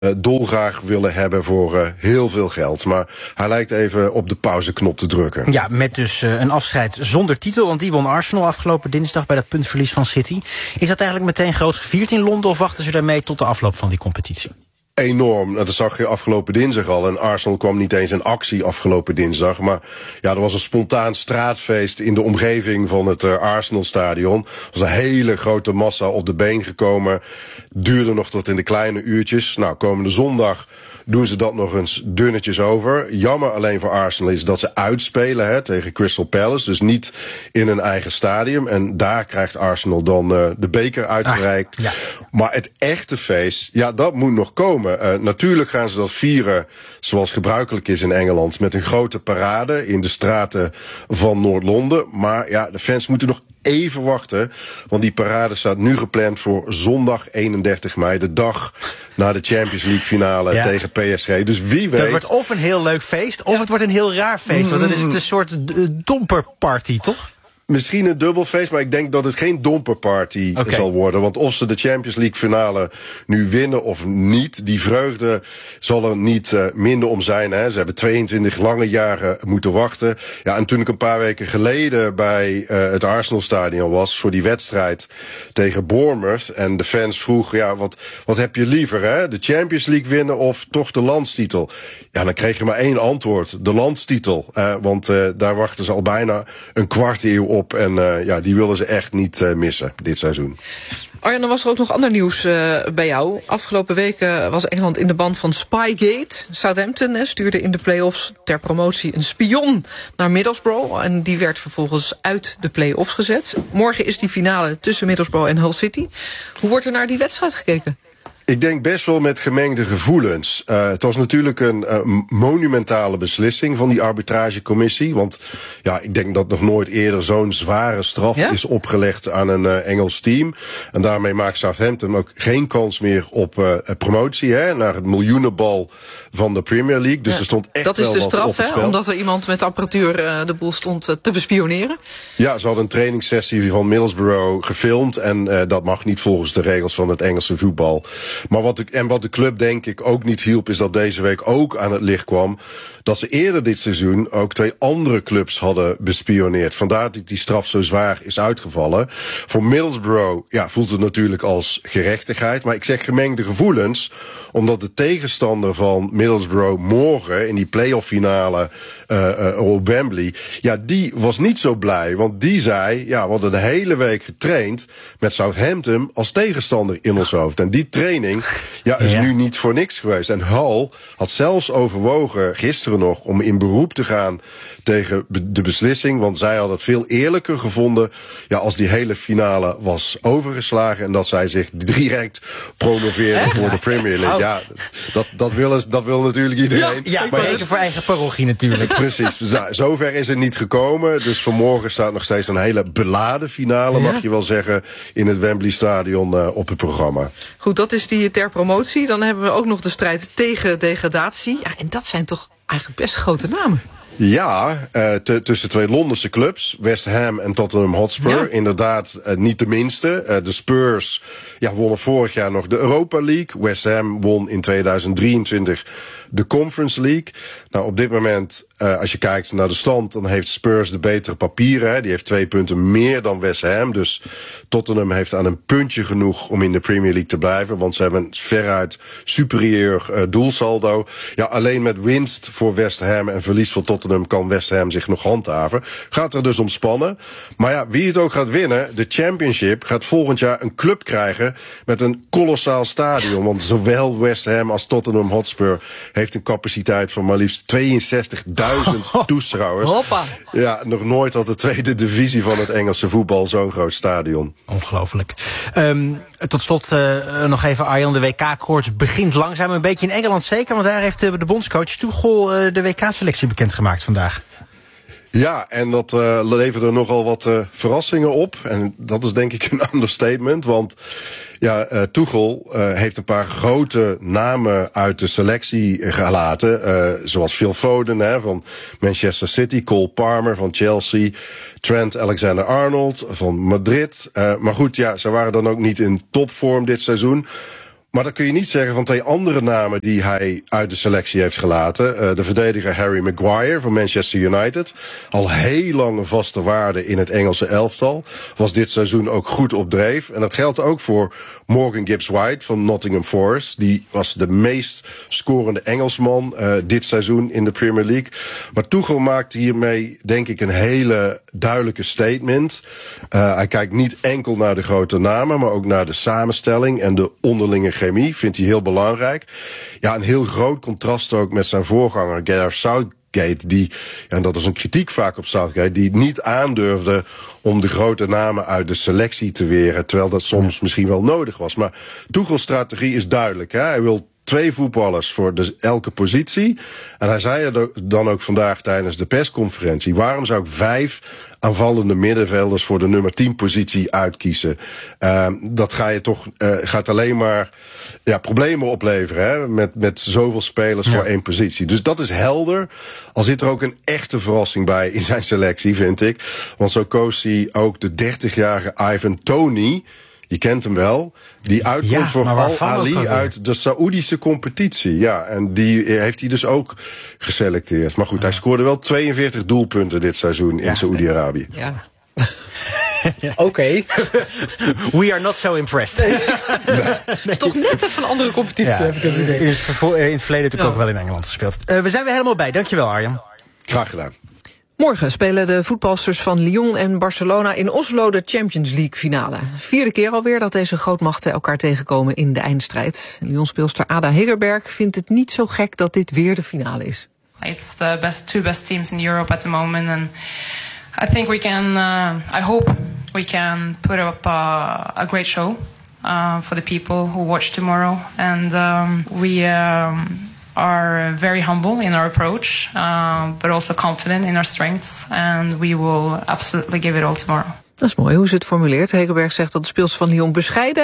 dolgraag willen hebben voor heel veel geld. Maar hij lijkt even op de pauzeknop te drukken. Ja, met dus een afscheid zonder titel. Want die won Arsenal afgelopen dinsdag bij dat puntverlies van City. Is dat eigenlijk meteen groot gevierd in Londen, of wachten ze daarmee tot de afloop van die competitie? Enorm. Dat zag je afgelopen dinsdag al. En Arsenal kwam niet eens in actie afgelopen dinsdag. Maar ja, er was een spontaan straatfeest in de omgeving van het Arsenal-stadion. Er was een hele grote massa op de been gekomen. Duurde nog tot in de kleine uurtjes. Nou, komende zondag doen ze dat nog eens dunnetjes over. Jammer alleen voor Arsenal is dat ze uitspelen tegen Crystal Palace. Dus niet in hun eigen stadium. En daar krijgt Arsenal dan de beker uitgereikt. Ja. Maar het echte feest, ja, dat moet nog komen. Natuurlijk gaan ze dat vieren zoals gebruikelijk is in Engeland. Met een grote parade in de straten van Noord-Londen. Maar ja, de fans moeten nog even wachten. Want die parade staat nu gepland voor zondag 31 mei. De dag na de Champions League finale tegen PSG. Dus wie weet. Dat wordt of een heel leuk feest, of het wordt een heel raar feest. Want dan is het een soort domperparty, toch? Misschien een dubbelfeest, maar ik denk dat het geen domperparty zal worden. Want of ze de Champions League finale nu winnen of niet, die vreugde zal er niet minder om zijn. Hè. Ze hebben 22 lange jaren moeten wachten. Ja, en toen ik een paar weken geleden bij het Arsenal-stadion was voor die wedstrijd tegen Bournemouth, en de fans vroegen, ja, wat heb je liever, hè? De Champions League winnen of toch de landstitel? Ja, dan kreeg je maar één antwoord, de landstitel. Want daar wachten ze al bijna een kwart eeuw op. En die willen ze echt niet missen dit seizoen. Arjan, dan was er ook nog ander nieuws bij jou. Afgelopen weken was Engeland in de band van Spygate. Southampton stuurde in de play-offs ter promotie een spion naar Middlesbrough. En die werd vervolgens uit de play-offs gezet. Morgen is die finale tussen Middlesbrough en Hull City. Hoe wordt er naar die wedstrijd gekeken? Ik denk best wel met gemengde gevoelens. Het was natuurlijk een monumentale beslissing van die arbitragecommissie. Want ja, ik denk dat nog nooit eerder zo'n zware straf is opgelegd aan een Engels team. En daarmee maakt Southampton ook geen kans meer op promotie naar het miljoenenbal van de Premier League. Dus er stond echt dat is wel de wat straf, op het spel. Omdat er iemand met apparatuur de boel stond te bespioneren? Ja, ze hadden een trainingssessie van Middlesbrough gefilmd. En dat mag niet volgens de regels van het Engelse voetbal. Maar wat de club denk ik ook niet hielp, is dat deze week ook aan het licht kwam dat ze eerder dit seizoen ook 2 andere clubs hadden bespioneerd. Vandaar dat die straf zo zwaar is uitgevallen. Voor Middlesbrough voelt het natuurlijk als gerechtigheid. Maar ik zeg gemengde gevoelens, omdat de tegenstander van Middlesbrough morgen in die play-off finale op Wembley, die was niet zo blij. Want die zei, we hadden de hele week getraind met Southampton als tegenstander in ons hoofd. En die training is nu niet voor niks geweest. En Hull had zelfs overwogen gisteren nog om in beroep te gaan tegen de beslissing. Want zij hadden het veel eerlijker gevonden als die hele finale was overgeslagen en dat zij zich direct promoveerden voor de Premier League. Ja, dat wil natuurlijk iedereen. Ja, maar even voor eigen parochie natuurlijk. Precies. Zover is het niet gekomen. Dus vanmorgen staat nog steeds een hele beladen finale, mag je wel zeggen, in het Wembley Stadion op het programma. Goed, dat is die ter promotie. Dan hebben we ook nog de strijd tegen degradatie. Ja, en dat zijn toch eigenlijk best grote namen. Ja, tussen 2 Londense clubs, West Ham en Tottenham Hotspur. Ja. Inderdaad, niet de minste. De Spurs wonnen vorig jaar nog de Europa League. West Ham won in 2023 de Conference League. Nou, op dit moment, als je kijkt naar de stand, dan heeft Spurs de betere papieren. Hè. Die heeft 2 punten meer dan West Ham. Dus Tottenham heeft aan een puntje genoeg om in de Premier League te blijven. Want ze hebben een veruit superieur doelsaldo. Ja, alleen met winst voor West Ham en verlies voor Tottenham kan West Ham zich nog handhaven. Gaat er dus om spannen. Maar wie het ook gaat winnen, de Championship gaat volgend jaar een club krijgen met een kolossaal stadion. Want zowel West Ham als Tottenham Hotspur heeft een capaciteit van maar liefst 62.000 toeschouwers. Hoppa. Ja, nog nooit had de tweede divisie van het Engelse voetbal zo'n groot stadion. Ongelooflijk. Tot slot nog even, Arjan, de WK-koorts begint langzaam een beetje in Engeland zeker, want daar heeft de bondscoach Tuchel de WK-selectie bekendgemaakt vandaag. Ja, en dat leverde nogal wat verrassingen op. En dat is denk ik een understatement. Want Tuchel heeft een paar grote namen uit de selectie gelaten. Zoals Phil Foden van Manchester City, Cole Palmer van Chelsea, Trent Alexander-Arnold van Madrid. Maar goed, ze waren dan ook niet in topvorm dit seizoen. Maar dat kun je niet zeggen van 2 andere namen die hij uit de selectie heeft gelaten. De verdediger Harry Maguire van Manchester United. Al heel lang een vaste waarde in het Engelse elftal. Was dit seizoen ook goed op dreef. En dat geldt ook voor Morgan Gibbs-White van Nottingham Forest. Die was de meest scorende Engelsman dit seizoen in de Premier League. Maar Tuchel maakt hiermee denk ik een hele duidelijke statement. Hij kijkt niet enkel naar de grote namen, maar ook naar de samenstelling en de onderlinge chemie. Vindt hij heel belangrijk. Ja, een heel groot contrast ook met zijn voorganger Gareth Southgate. Die, en dat is een kritiek vaak op Southgate, die niet aandurfde om de grote namen uit de selectie te weren. Terwijl dat soms misschien wel nodig was. Maar Tuchel's strategie is duidelijk. Hè? Hij wil 2 voetballers voor elke positie. En hij zei er dan ook vandaag tijdens de persconferentie: waarom zou ik 5 aanvallende middenvelders voor de nummer 10 positie uitkiezen? Dat gaat alleen maar problemen opleveren, hè? Met zoveel spelers voor 1 positie. Dus dat is helder. Al zit er ook een echte verrassing bij in zijn selectie, vind ik. Want zo koos hij ook de 30-jarige Ivan Toney. Je kent hem wel. Die uitkomt voor Al Ali uit de Saoedische competitie. Ja, en die heeft hij dus ook geselecteerd. Maar goed, hij scoorde wel 42 doelpunten dit seizoen in Saoedi-Arabië. Ja. Oké. We are not so impressed. Het is toch net even een andere competitie, heb ik het idee. In het verleden natuurlijk ook wel in Engeland gespeeld. We zijn weer helemaal bij. Dankjewel, Arjan. Graag gedaan. Morgen spelen de voetbalsters van Lyon en Barcelona in Oslo de Champions League finale. 4e keer alweer dat deze grootmachten elkaar tegenkomen in de eindstrijd. Lyon-speelster Ada Hegerberg vindt het niet zo gek dat dit weer de finale is. It's the two best teams in Europe at the moment, and I think we can. I hope we can put up a great show for the people who watch tomorrow, and we are very humble in our approach, but also confident in our strengths, and we will absolutely give it all tomorrow. Dat is mooi hoe ze het formuleert. Hegerberg zegt dat de speelsters van Lyon bescheiden